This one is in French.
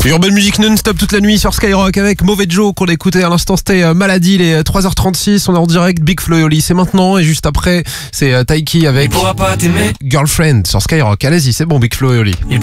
Urban Music non-stop toute la nuit sur Skyrock avec Mauvais Joe qu'on a écouté à l'instant, c'était Maladie, les 3h36, on est en direct, Big Flo et Oli, c'est maintenant, et juste après c'est Taiki avec Girlfriend sur Skyrock. Allez-y, c'est bon, Big Flo et Oli.